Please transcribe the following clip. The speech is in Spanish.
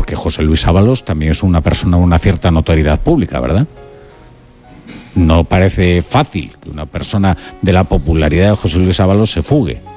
porque José Luis Ábalos también es una persona de una cierta notoriedad pública, ¿verdad? No parece fácil que una persona de la popularidad de José Luis Ábalos se fugue.